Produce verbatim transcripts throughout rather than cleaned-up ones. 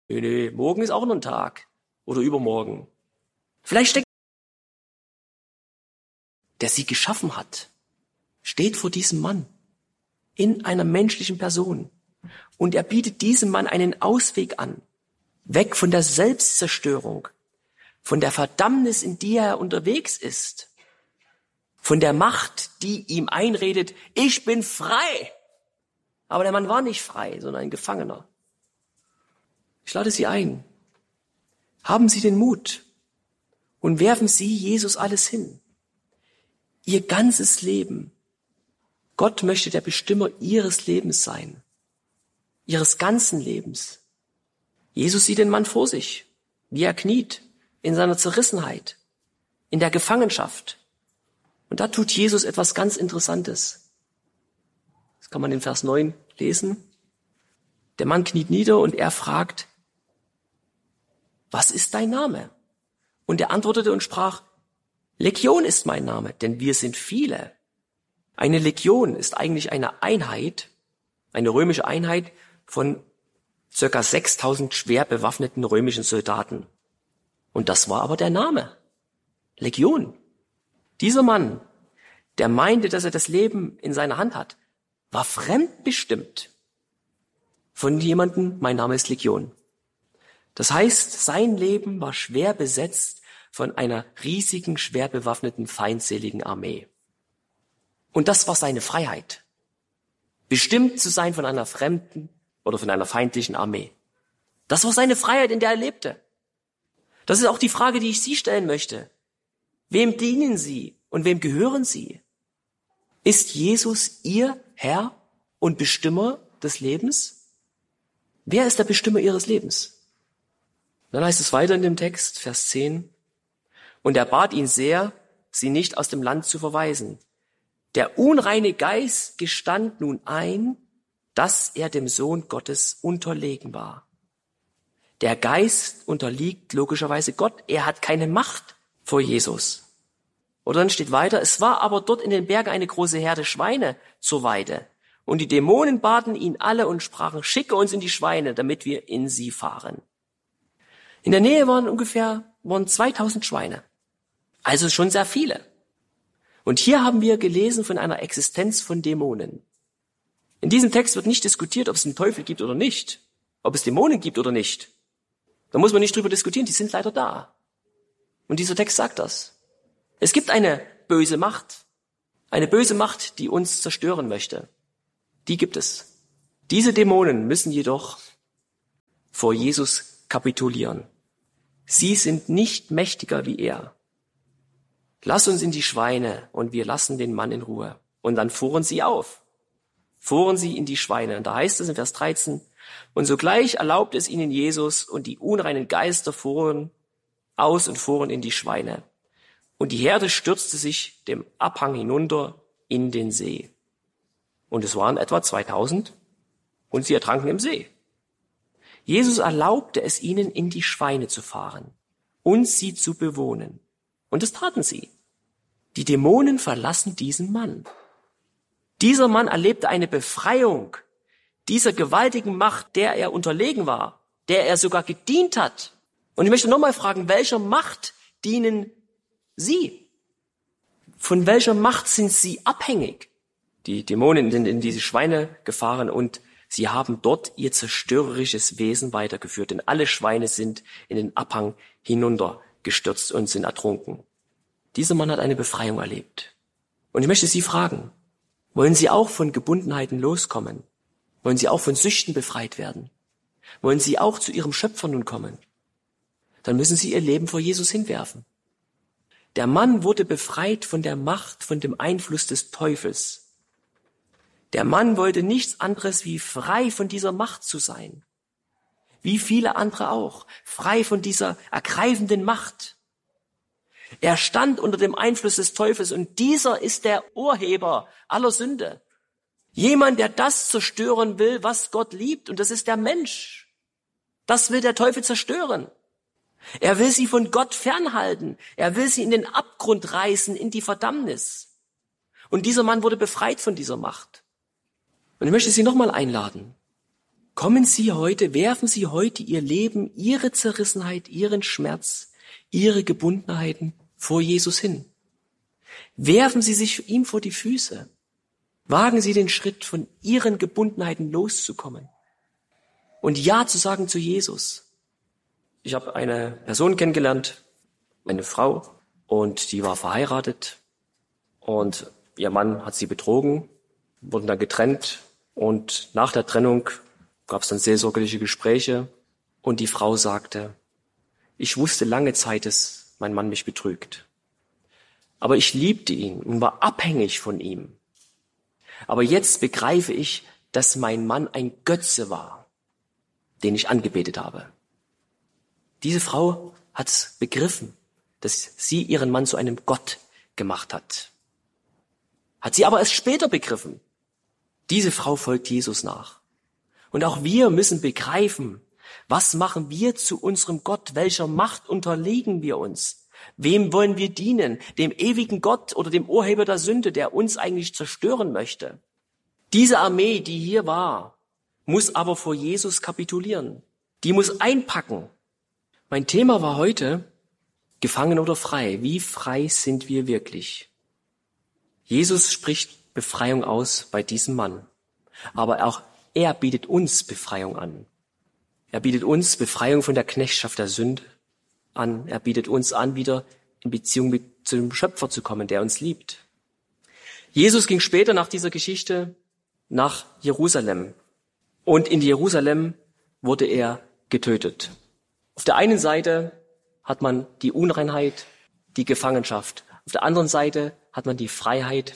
Nee, nee, morgen ist auch noch ein Tag. Oder übermorgen. Vielleicht steckt der sie geschaffen hat, steht vor diesem Mann in einer menschlichen Person. Und er bietet diesem Mann einen Ausweg an. Weg von der Selbstzerstörung, von der Verdammnis, in die er unterwegs ist, von der Macht, die ihm einredet, ich bin frei. Aber der Mann war nicht frei, sondern ein Gefangener. Ich lade Sie ein. Haben Sie den Mut und werfen Sie Jesus alles hin. Ihr ganzes Leben. Gott möchte der Bestimmer Ihres Lebens sein. Ihres ganzen Lebens. Jesus sieht den Mann vor sich, wie er kniet, in seiner Zerrissenheit, in der Gefangenschaft. Und da tut Jesus etwas ganz Interessantes. Das kann man in Vers neun lesen. Der Mann kniet nieder und er fragt, was ist dein Name? Und er antwortete und sprach, Legion ist mein Name, denn wir sind viele. Eine Legion ist eigentlich eine Einheit, eine römische Einheit von circa sechstausend schwer bewaffneten römischen Soldaten. Und das war aber der Name. Legion. Dieser Mann, der meinte, dass er das Leben in seiner Hand hat, war fremdbestimmt von jemandem, mein Name ist Legion. Das heißt, sein Leben war schwer besetzt von einer riesigen, schwer bewaffneten, feindseligen Armee. Und das war seine Freiheit. Bestimmt zu sein von einer fremden oder von einer feindlichen Armee. Das war seine Freiheit, in der er lebte. Das ist auch die Frage, die ich Sie stellen möchte. Wem dienen Sie und wem gehören Sie? Ist Jesus Ihr Herr und Bestimmer des Lebens? Wer ist der Bestimmer Ihres Lebens? Dann heißt es weiter in dem Text, Vers zehn. Und er bat ihn sehr, sie nicht aus dem Land zu verweisen. Der unreine Geist gestand nun ein, dass er dem Sohn Gottes unterlegen war. Der Geist unterliegt logischerweise Gott. Er hat keine Macht vor Jesus. Oder dann steht weiter, es war aber dort in den Bergen eine große Herde Schweine zur Weide. Und die Dämonen baten ihn alle und sprachen, schicke uns in die Schweine, damit wir in sie fahren. In der Nähe waren ungefähr waren zweitausend Schweine. Also schon sehr viele. Und hier haben wir gelesen von einer Existenz von Dämonen. In diesem Text wird nicht diskutiert, ob es einen Teufel gibt oder nicht, ob es Dämonen gibt oder nicht. Da muss man nicht drüber diskutieren, die sind leider da. Und dieser Text sagt das. Es gibt eine böse Macht, eine böse Macht, die uns zerstören möchte. Die gibt es. Diese Dämonen müssen jedoch vor Jesus kapitulieren. Sie sind nicht mächtiger wie er. Lass uns in die Schweine und wir lassen den Mann in Ruhe. Und dann fuhren sie auf. Fuhren sie in die Schweine. Und da heißt es in Vers dreizehn, und sogleich erlaubte es ihnen Jesus und die unreinen Geister fuhren aus und fuhren in die Schweine. Und die Herde stürzte sich dem Abhang hinunter in den See. Und es waren etwa zweitausend und sie ertranken im See. Jesus erlaubte es ihnen, in die Schweine zu fahren und sie zu bewohnen. Und das taten sie. Die Dämonen verlassen diesen Mann. Dieser Mann erlebte eine Befreiung dieser gewaltigen Macht, der er unterlegen war, der er sogar gedient hat. Und ich möchte nochmal fragen, welcher Macht dienen Sie? Von welcher Macht sind Sie abhängig? Die Dämonen sind in diese Schweine gefahren und sie haben dort ihr zerstörerisches Wesen weitergeführt, denn alle Schweine sind in den Abhang hinuntergestürzt und sind ertrunken. Dieser Mann hat eine Befreiung erlebt. Und ich möchte Sie fragen, wollen Sie auch von Gebundenheiten loskommen? Wollen Sie auch von Süchten befreit werden? Wollen Sie auch zu Ihrem Schöpfer nun kommen? Dann müssen Sie Ihr Leben vor Jesus hinwerfen. Der Mann wurde befreit von der Macht, von dem Einfluss des Teufels. Der Mann wollte nichts anderes wie frei von dieser Macht zu sein. Wie viele andere auch. Frei von dieser ergreifenden Macht. Er stand unter dem Einfluss des Teufels und dieser ist der Urheber aller Sünde. Jemand, der das zerstören will, was Gott liebt, und das ist der Mensch. Das will der Teufel zerstören. Er will sie von Gott fernhalten. Er will sie in den Abgrund reißen, in die Verdammnis. Und dieser Mann wurde befreit von dieser Macht. Und ich möchte Sie nochmal einladen. Kommen Sie heute, werfen Sie heute Ihr Leben, Ihre Zerrissenheit, Ihren Schmerz, Ihre Gebundenheiten vor Jesus hin. Werfen Sie sich ihm vor die Füße. Wagen Sie den Schritt, von Ihren Gebundenheiten loszukommen und Ja zu sagen zu Jesus. Ich habe eine Person kennengelernt, eine Frau, und die war verheiratet und ihr Mann hat sie betrogen, wurden dann getrennt und nach der Trennung gab es dann seelsorgerliche Gespräche und die Frau sagte, ich wusste lange Zeit, dass mein Mann mich betrügt. Aber ich liebte ihn und war abhängig von ihm. Aber jetzt begreife ich, dass mein Mann ein Götze war, den ich angebetet habe. Diese Frau hat begriffen, dass sie ihren Mann zu einem Gott gemacht hat. Hat sie aber erst später begriffen. Diese Frau folgt Jesus nach. Und auch wir müssen begreifen, was machen wir zu unserem Gott? Welcher Macht unterliegen wir uns? Wem wollen wir dienen? Dem ewigen Gott oder dem Urheber der Sünde, der uns eigentlich zerstören möchte? Diese Armee, die hier war, muss aber vor Jesus kapitulieren. Die muss einpacken. Mein Thema war heute, gefangen oder frei. Wie frei sind wir wirklich? Jesus spricht Befreiung aus bei diesem Mann. Aber auch er bietet uns Befreiung an. Er bietet uns Befreiung von der Knechtschaft der Sünde an. Er bietet uns an, wieder in Beziehung mit, zu dem Schöpfer zu kommen, der uns liebt. Jesus ging später nach dieser Geschichte nach Jerusalem. Und in Jerusalem wurde er getötet. Auf der einen Seite hat man die Unreinheit, die Gefangenschaft. Auf der anderen Seite hat man die Freiheit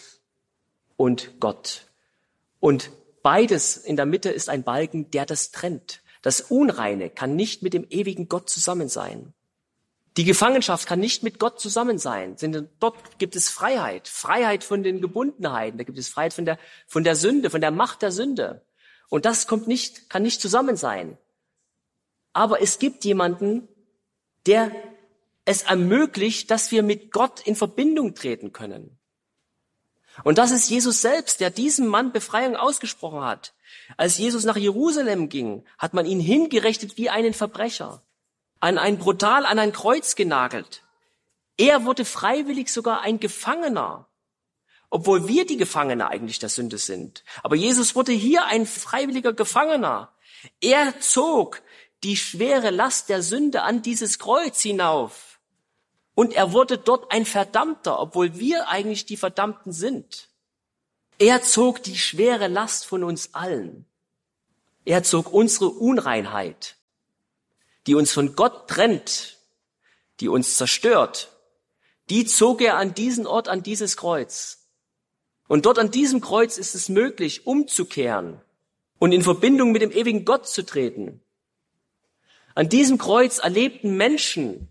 und Gott. Und beides in der Mitte ist ein Balken, der das trennt. Das Unreine kann nicht mit dem ewigen Gott zusammen sein. Die Gefangenschaft kann nicht mit Gott zusammen sein, denn dort gibt es Freiheit. Freiheit von den Gebundenheiten, da gibt es Freiheit von der, von der Sünde, von der Macht der Sünde. Und das kommt nicht, kann nicht zusammen sein. Aber es gibt jemanden, der es ermöglicht, dass wir mit Gott in Verbindung treten können. Und das ist Jesus selbst, der diesem Mann Befreiung ausgesprochen hat. Als Jesus nach Jerusalem ging, hat man ihn hingerichtet wie einen Verbrecher, an ein brutal an ein Kreuz genagelt. Er wurde freiwillig sogar ein Gefangener, obwohl wir die Gefangene eigentlich der Sünde sind. Aber Jesus wurde hier ein freiwilliger Gefangener. Er zog die schwere Last der Sünde an dieses Kreuz hinauf. Und er wurde dort ein Verdammter, obwohl wir eigentlich die Verdammten sind. Er zog die schwere Last von uns allen. Er zog unsere Unreinheit, die uns von Gott trennt, die uns zerstört, die zog er an diesen Ort, an dieses Kreuz. Und dort an diesem Kreuz ist es möglich, umzukehren und in Verbindung mit dem ewigen Gott zu treten. An diesem Kreuz erlebten Menschen,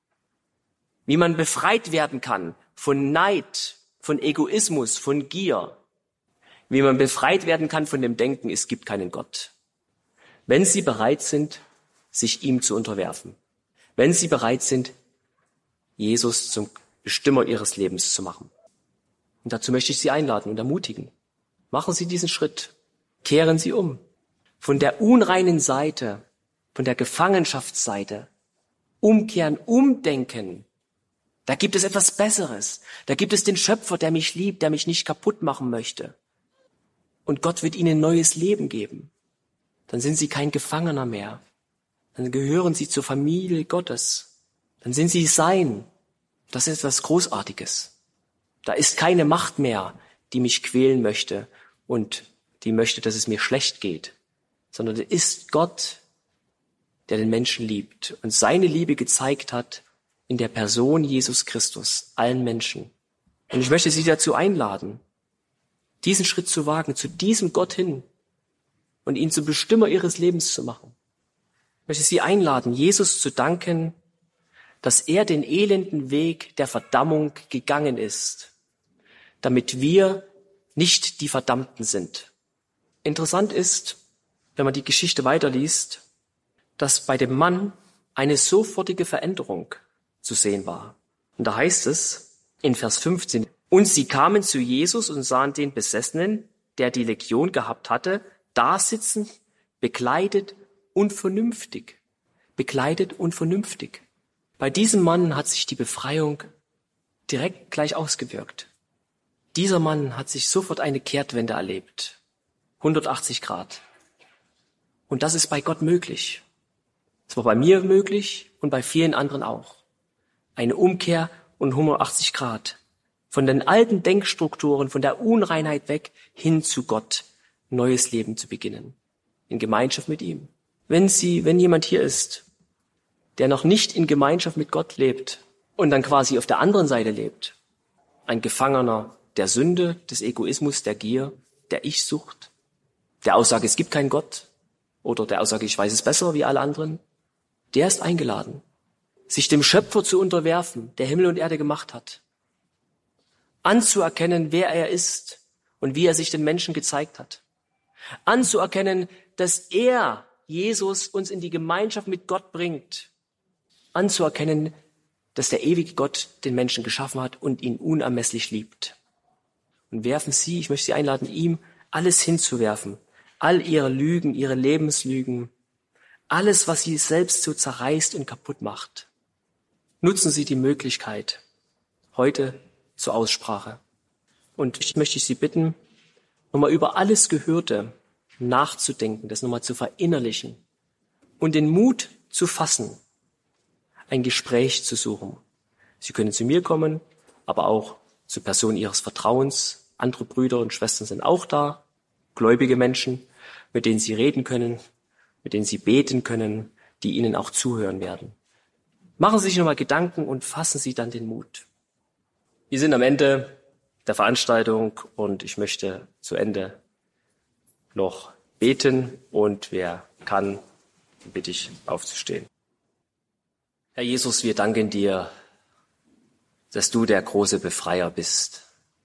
wie man befreit werden kann von Neid, von Egoismus, von Gier. Wie man befreit werden kann von dem Denken, es gibt keinen Gott. Wenn sie bereit sind, sich ihm zu unterwerfen. Wenn sie bereit sind, Jesus zum Bestimmer ihres Lebens zu machen. Und dazu möchte ich Sie einladen und ermutigen. Machen Sie diesen Schritt. Kehren Sie um. Von der unreinen Seite, von der Gefangenschaftsseite. Umkehren, umdenken. Da gibt es etwas Besseres. Da gibt es den Schöpfer, der mich liebt, der mich nicht kaputt machen möchte. Und Gott wird ihnen neues Leben geben. Dann sind sie kein Gefangener mehr. Dann gehören sie zur Familie Gottes. Dann sind sie sein. Das ist etwas Großartiges. Da ist keine Macht mehr, die mich quälen möchte und die möchte, dass es mir schlecht geht. Sondern es ist Gott, der den Menschen liebt und seine Liebe gezeigt hat in der Person Jesus Christus, allen Menschen. Und ich möchte Sie dazu einladen, diesen Schritt zu wagen, zu diesem Gott hin und ihn zum Bestimmer Ihres Lebens zu machen. Ich möchte Sie einladen, Jesus zu danken, dass er den elenden Weg der Verdammung gegangen ist, damit wir nicht die Verdammten sind. Interessant ist, wenn man die Geschichte weiterliest, dass bei dem Mann eine sofortige Veränderung zu sehen war. Und da heißt es in Vers fünfzehn, und sie kamen zu Jesus und sahen den Besessenen, der die Legion gehabt hatte, da sitzen bekleidet und vernünftig. Bekleidet und vernünftig. Bei diesem Mann hat sich die Befreiung direkt gleich ausgewirkt. Dieser Mann hat sich sofort eine Kehrtwende erlebt. hundertachtzig Grad. Und das ist bei Gott möglich. Es war bei mir möglich und bei vielen anderen auch. Eine Umkehr und hundertachtzig Grad. Von den alten Denkstrukturen, von der Unreinheit weg hin zu Gott, neues Leben zu beginnen. In Gemeinschaft mit ihm. Wenn Sie, wenn jemand hier ist, der noch nicht in Gemeinschaft mit Gott lebt und dann quasi auf der anderen Seite lebt, ein Gefangener der Sünde, des Egoismus, der Gier, der Ich-Sucht, der Aussage, es gibt keinen Gott oder der Aussage, ich weiß es besser wie alle anderen, der ist eingeladen, sich dem Schöpfer zu unterwerfen, der Himmel und Erde gemacht hat, anzuerkennen, wer er ist und wie er sich den Menschen gezeigt hat, anzuerkennen, dass er, Jesus, uns in die Gemeinschaft mit Gott bringt, anzuerkennen, dass der ewige Gott den Menschen geschaffen hat und ihn unermesslich liebt. Und werfen Sie, ich möchte Sie einladen, ihm alles hinzuwerfen, all Ihre Lügen, Ihre Lebenslügen, alles, was Sie selbst so zerreißt und kaputt macht. Nutzen Sie die Möglichkeit heute zur Aussprache. Und ich möchte Sie bitten, nochmal über alles Gehörte nachzudenken, das nochmal zu verinnerlichen und den Mut zu fassen, ein Gespräch zu suchen. Sie können zu mir kommen, aber auch zu Personen Ihres Vertrauens. Andere Brüder und Schwestern sind auch da, gläubige Menschen, mit denen Sie reden können, mit denen Sie beten können, die Ihnen auch zuhören werden. Machen Sie sich nochmal Gedanken und fassen Sie dann den Mut. Wir sind am Ende der Veranstaltung und ich möchte zu Ende noch beten und wer kann, bitte ich aufzustehen. Herr Jesus, wir danken dir, dass du der große Befreier bist,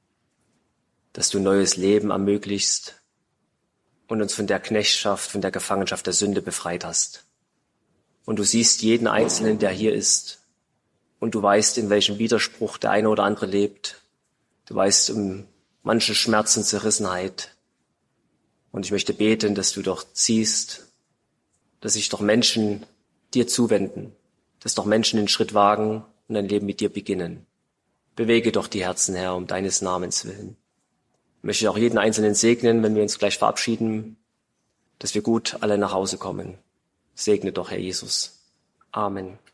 dass du neues Leben ermöglichst und uns von der Knechtschaft, von der Gefangenschaft der Sünde befreit hast. Und du siehst jeden Einzelnen, der hier ist, und du weißt, in welchem Widerspruch der eine oder andere lebt. Du weißt um manche Schmerzen, Zerrissenheit. Und ich möchte beten, dass du doch siehst, dass sich doch Menschen dir zuwenden, dass doch Menschen den Schritt wagen und ein Leben mit dir beginnen. Bewege doch die Herzen, Herr, um deines Namens willen. Ich möchte auch jeden Einzelnen segnen, wenn wir uns gleich verabschieden, dass wir gut alle nach Hause kommen. Segne doch, Herr Jesus. Amen.